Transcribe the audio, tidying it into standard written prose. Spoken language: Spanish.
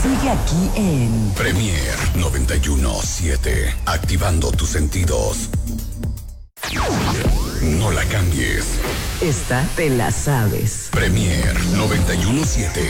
Sigue aquí en Premier 91.7, activando tus sentidos. No la cambies. Esta te la sabes. Premier 91.7.